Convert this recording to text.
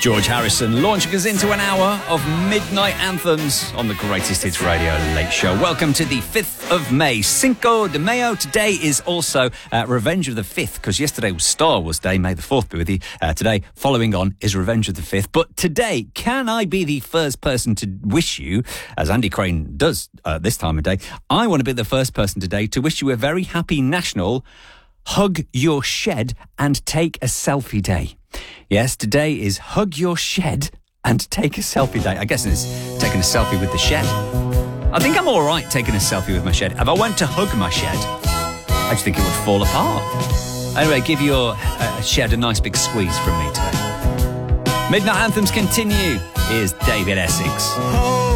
George Harrison launching us into an hour of midnight anthems on the Greatest Hits Radio Late Show. Welcome to the 5th of May, Cinco de Mayo. Today is also Revenge of the 5th, because yesterday was Star Wars Day. May the 4th be with you. Today, following on, is Revenge of the 5th. But today, can I be the first person to wish you, as Andy Crane does this time of day, I want to be the first person today to wish you a very happy national Hug Your Shed and Take a Selfie Day. Yes, today is Hug Your Shed and Take a Selfie Day. I guess it's taking a selfie with the shed. I think I'm all right taking a selfie with my shed. If I went to hug my shed, I just think it would fall apart. Anyway, give your shed a nice big squeeze from me today. Midnight Anthems continue. Here's David Essex.